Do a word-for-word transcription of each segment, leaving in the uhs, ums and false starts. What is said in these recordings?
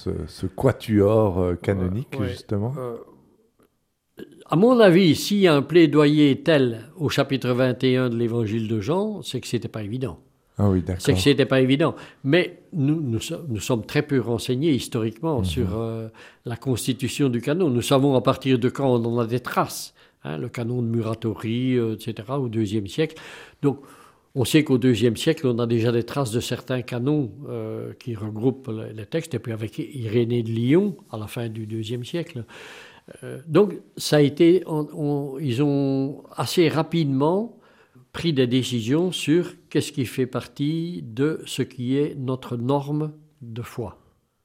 ce, ce quatuor euh, canonique, Ouais, ouais. justement? Euh, à mon avis, s'il y a un plaidoyer tel au chapitre vingt et un de l'évangile de Jean, c'est que ce n'était pas évident. Ah oui, C'est que d'accord. ce n'était pas évident. Mais nous, nous, so- nous sommes très peu renseignés historiquement Mhm. sur euh, la constitution du canon. Nous savons à partir de quand on en a des traces. Hein, le canon de Muratori, euh, et cetera, au deuxième siècle. Donc, on sait qu'au deuxième siècle, on a déjà des traces de certains canons euh, qui regroupent le- les textes. Et puis avec Irénée de Lyon, à la fin du deuxième siècle. Euh, donc, ça a été... on- on- ils ont assez rapidement pris des décisions sur qu'est-ce qui fait partie de ce qui est notre norme de foi.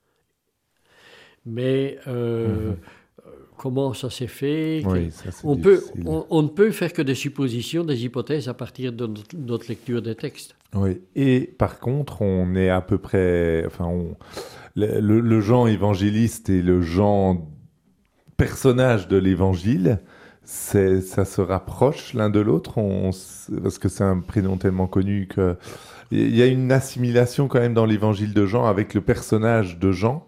Mais euh, Mhm. comment ça s'est fait? Oui, ça c'est on, peut, difficile. on, on ne peut faire que des suppositions, des hypothèses à partir de notre, notre lecture des textes. Oui. Et par contre, on est à peu près... Enfin, on... le, le, le Jean évangéliste et le Jean personnage de l'évangile, c'est, ça se rapproche l'un de l'autre, on, parce que c'est un prénom tellement connu que... Il y a une assimilation quand même dans l'évangile de Jean avec le personnage de Jean,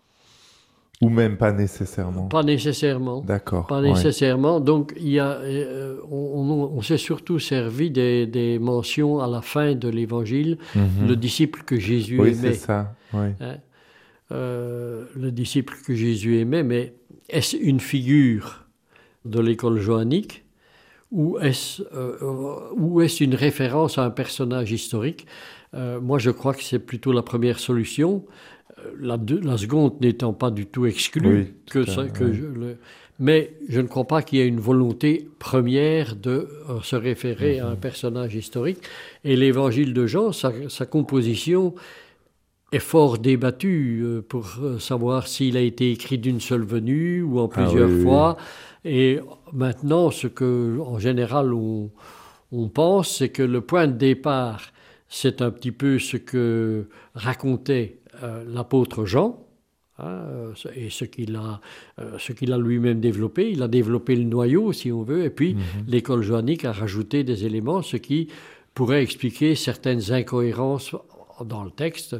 ou même pas nécessairement. Pas nécessairement. D'accord. Pas Ouais. nécessairement. Donc, il y a, euh, on, on- on s'est surtout servi des, des mentions à la fin de l'évangile, Mhm. le disciple que Jésus Oui, aimait. c'est ça. Ouais. Hein. Euh, le disciple que Jésus aimait, mais est-ce une figure de l'école johannique ou est-ce, euh, ou est-ce une référence à un personnage historique? Euh, moi, je crois que c'est plutôt la première solution, euh, la, deux- la seconde n'étant pas du tout exclue. Oui, que tout à- ça, que ouais. je, le- mais je ne crois pas qu'il y ait une volonté première de euh, se référer à un personnage historique. Et l'évangile de Jean, sa, sa composition est fort débattu euh, pour euh, savoir s'il a été écrit d'une seule venue ou en Ah plusieurs oui, oui, fois. Et maintenant, ce que, en général, on, on pense, c'est que le point de départ, c'est un petit peu ce que racontait euh, l'apôtre Jean, hein, euh, et ce qu'il a, euh, ce qu'il a lui-même développé. Il a développé le noyau, si on veut, et puis Mhm. l'école johannique a rajouté des éléments, ce qui pourrait expliquer certaines incohérences dans le texte.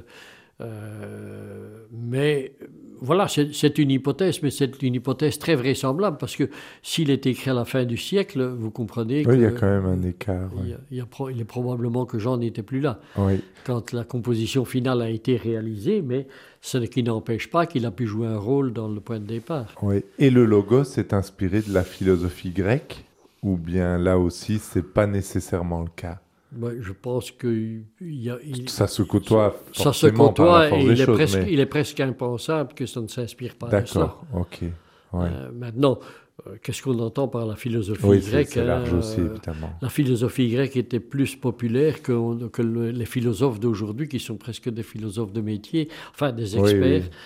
Euh, mais voilà, c'est, c'est une hypothèse, mais c'est une hypothèse très vraisemblable parce que s'il est écrit à la fin du siècle, vous comprenez Oui, que il y a quand même un écart. il, y Ouais. a- il y a pro- il est probablement que Jean n'était plus là Oui. quand la composition finale a été réalisée, mais ce qui n'empêche pas qu'il a pu jouer un rôle dans le point de départ. Oui. Et le logos est inspiré de la philosophie grecque, ou bien là aussi, c'est pas nécessairement le cas? Moi, je pense que il y a, il- Ça se côtoie ça se forcément par la côtoie force et des il est, choses, presque, mais... il est presque impensable que ça ne s'inspire pas de cela. D'accord, ok. Ouais. Euh, maintenant, euh, qu'est-ce qu'on entend par la philosophie Oui, c'est, grecque? c'est large hein, aussi, euh, évidemment. La philosophie grecque était plus populaire que, on- que le- les philosophes d'aujourd'hui, qui sont presque des philosophes de métier, enfin des Oui, experts. oui.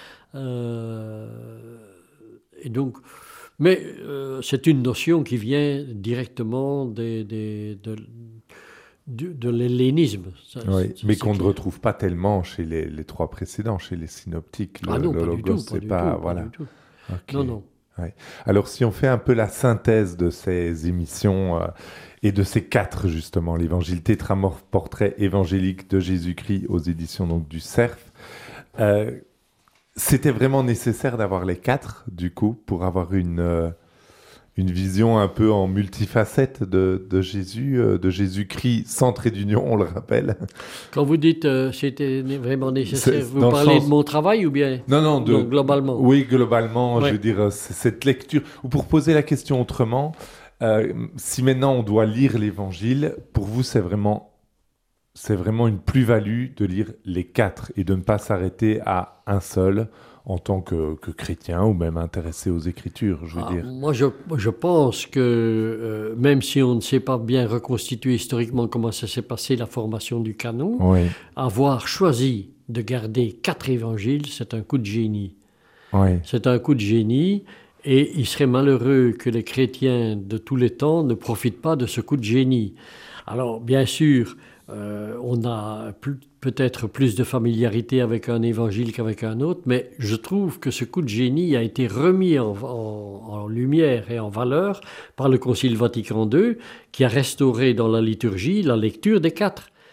Euh, et donc, mais euh, c'est une notion qui vient directement des, des- de, de, de l'hellénisme. Ça, Oui, c'est- mais c'est qu'on ne clair. retrouve pas tellement chez les, les trois précédents, chez les synoptiques. Le, Ah non, le pas du logos, tout, pas c'est du pas... tout, pas Voilà. du tout. Ok. Non, non. Ouais. Alors, si on fait un peu la synthèse de ces émissions euh, et de ces quatre, justement, l'évangile tétramorphe portrait évangélique de Jésus-Christ aux éditions donc, du Cerf, euh, c'était vraiment nécessaire d'avoir les quatre, du coup, pour avoir une, euh, une vision un peu en multifacette de, de Jésus, euh, de Jésus-Christ sans trait d'union, on le rappelle. Quand vous dites euh, c'était né- vraiment nécessaire, C'est- vous dans le parlez sens- de mon travail ou bien Non, non, de... Non, globalement. Oui, globalement, Ouais. je veux dire, euh, c'est cette lecture... Ou pour poser la question autrement, euh, si maintenant on doit lire l'Évangile, pour vous, c'est vraiment, c'est vraiment une plus-value de lire les quatre et de ne pas s'arrêter à un seul en tant que, que chrétien ou même intéressé aux Écritures, je veux Ah, dire. moi, je, je pense que euh, même si on ne sait pas bien reconstituer historiquement comment ça s'est passé, la formation du canon, Oui, avoir choisi de garder quatre évangiles, c'est un coup de génie. oui, C'est un coup de génie et il serait malheureux que les chrétiens de tous les temps ne profitent pas de ce coup de génie. Alors, bien sûr, euh, on a plus- peut-être plus de familiarité avec un évangile qu'avec un autre, mais je trouve que ce coup de génie a été remis en, en- en lumière et en valeur par le Concile Vatican deux, qui a restauré dans la liturgie la lecture des quatre.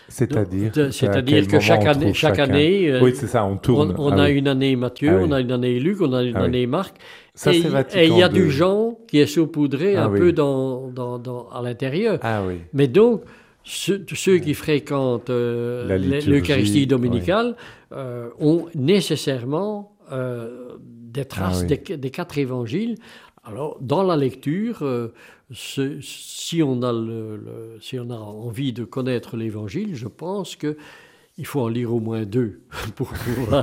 C'est-à-dire de, C'est-à-dire que chaque année, chaque chacun... année euh, oui, c'est ça, on tourne. On, on ah a oui. une année Matthieu, ah, on oui. a une année Luc, on a une ah, année oui. Marc. Ça, et, c'est Vatican et il y a deux. du Jean qui est saupoudré ah, un oui. peu dans, dans, dans, à l'intérieur. Ah, oui. Mais donc, ceux, ceux qui fréquentent euh, l'Eucharistie dominicale oui. euh, ont nécessairement euh, des traces ah, oui. des, des quatre évangiles. Alors, dans la lecture, euh, ce, si, on a le, le, si on a envie de connaître l'Évangile, je pense que il faut en lire au moins deux pour pouvoir.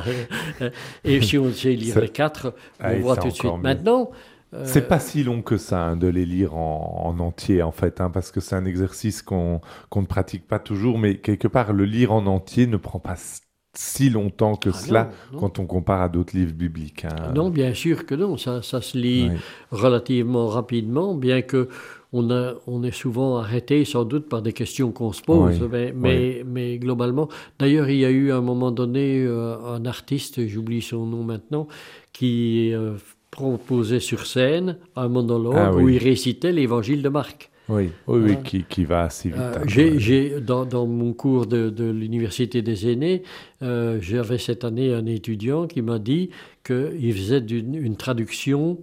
Et si on sait lire ça... les quatre, on ah, voit tout de suite. Mieux. Maintenant, euh... c'est pas si long que ça hein, de les lire en, en entier en fait, hein, parce que c'est un exercice qu'on qu'on ne pratique pas toujours, mais quelque part le lire en entier ne prend pas si longtemps que ah cela non, non. quand on compare à d'autres livres bibliques. Hein. Non, bien sûr que non, ça, ça se lit oui. relativement rapidement, bien que on, a, on est souvent arrêté sans doute par des questions qu'on se pose, oui. mais, mais, oui. mais globalement, d'ailleurs il y a eu à un moment donné euh, un artiste, j'oublie son nom maintenant, qui euh, proposait sur scène un monologue ah, oui. où il récitait l'évangile de Marc. Oui, oui, oui, qui, qui va assez vite. Euh, j'ai, j'ai, dans, dans mon cours de, de l'Université des aînés, euh, j'avais cette année un étudiant qui m'a dit qu'il faisait une, une traduction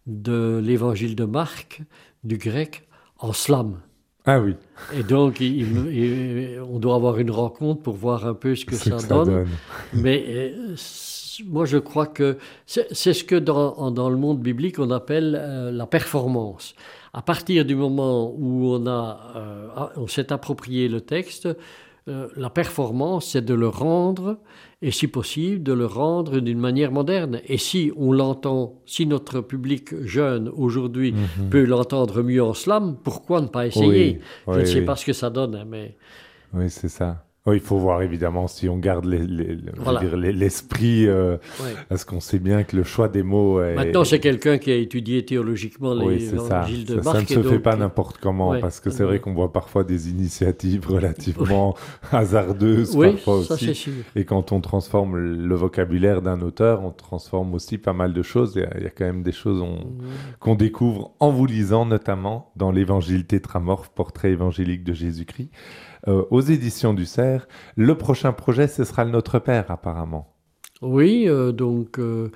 de l'évangile de Marc, du grec, en slam. Ah oui. Et donc, il, il, on doit avoir une rencontre pour voir un peu ce que, ça, que ça donne. donne. Mais euh, moi, je crois que c'est, c'est ce que dans, dans le monde biblique, on appelle euh, la performance. À partir du moment où on, a, euh, on s'est approprié le texte, euh, la performance, c'est de le rendre, et si possible, de le rendre d'une manière moderne. Et si on l'entend, si notre public jeune aujourd'hui mm-hmm. peut l'entendre mieux en slam, pourquoi ne pas essayer ? oui, Je oui, ne sais oui. pas ce que ça donne, mais... Oui, c'est ça. Oui, il faut voir évidemment si on garde les, les, voilà. dire, les, l'esprit, euh, ouais. parce qu'on sait bien que le choix des mots est... Maintenant, c'est quelqu'un qui a étudié théologiquement les oui, évangiles de ça, Marc. Ça ne se donc... fait pas n'importe comment, ouais. parce que c'est vrai qu'on voit parfois des initiatives relativement oui. hasardeuses, oui, parfois ça, aussi. C'est sûr. Et quand on transforme le vocabulaire d'un auteur, on transforme aussi pas mal de choses. Il y a, il y a quand même des choses on, mmh. qu'on découvre en vous lisant, notamment dans l'Évangile tétramorphe, portrait évangélique de Jésus-Christ. Euh, aux éditions du Cerf. Le prochain projet, ce sera le Notre Père, apparemment. Oui, euh, donc euh,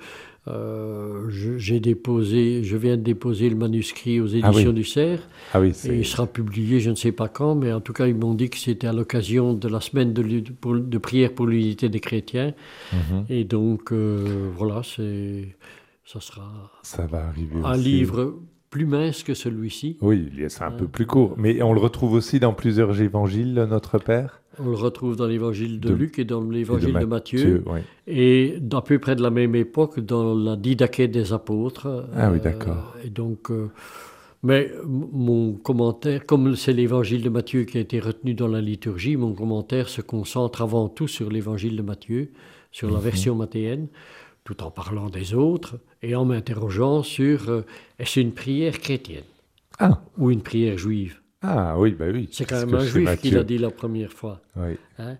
euh, je, j'ai déposé, je viens de déposer le manuscrit aux éditions ah oui. du Cerf. Ah oui, c'est... Et il sera publié, je ne sais pas quand, mais en tout cas, ils m'ont dit que c'était à l'occasion de la semaine de, pour, de prière pour l'unité des chrétiens. Mm-hmm. Et donc, euh, voilà, c'est, ça sera ça va arriver un aussi. livre... plus mince que celui-ci. Oui, c'est un euh, peu plus court. Mais on le retrouve aussi dans plusieurs évangiles, Notre Père. On le retrouve dans l'évangile de, de Luc et dans l'évangile de, de Matthieu. Matthieu oui. Et à peu près de la même époque, dans la Didaché des apôtres. Ah euh, oui, d'accord. Et donc, euh, mais mon commentaire, comme c'est l'évangile de Matthieu qui a été retenu dans la liturgie, mon commentaire se concentre avant tout sur l'évangile de Matthieu, sur la mm-hmm. version mathéenne, tout en parlant des autres et en m'interrogeant sur euh, est-ce une prière chrétienne ah. ou une prière juive. Ah oui, bah oui. C'est quand même un juif qui l'a dit la première fois. Oui. Hein?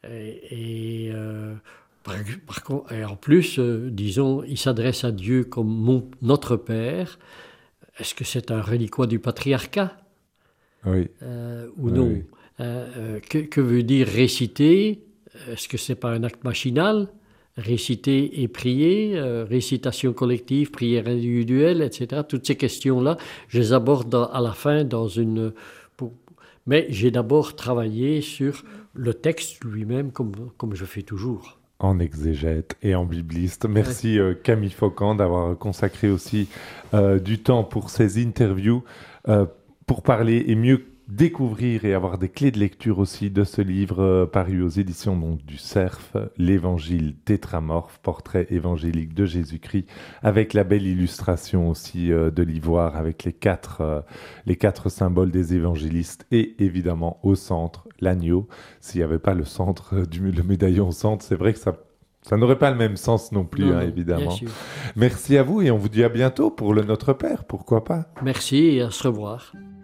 Et, et, euh, par, par contre, et en plus, euh, disons, il s'adresse à Dieu comme mon, notre Père. Est-ce que c'est un reliquat du patriarcat oui. euh, ou oui, non oui. Euh, que, que veut dire réciter? Est-ce que c'est pas un acte machinal? Réciter et prier, euh, récitation collective, prière individuelle, et cetera. Toutes ces questions-là, je les aborde dans, à la fin dans une... Pour... Mais j'ai d'abord travaillé sur le texte lui-même, comme, comme je fais toujours. En exégète et en bibliste. Merci ouais. euh, Camille Faucand d'avoir consacré aussi euh, du temps pour ces interviews, euh, pour parler et mieux découvrir et avoir des clés de lecture aussi de ce livre euh, paru aux éditions donc, du Cerf, l'Évangile tétramorphe, portrait évangélique de Jésus-Christ, avec la belle illustration aussi euh, de l'ivoire, avec les quatre, euh, les quatre symboles des évangélistes et évidemment au centre, l'agneau. S'il n'y avait pas le centre, euh, du, le médaillon au centre, c'est vrai que ça Ça n'aurait pas le même sens non plus, non, hein, évidemment. Merci à vous et on vous dit à bientôt pour le Notre Père, pourquoi pas. Merci et à se revoir.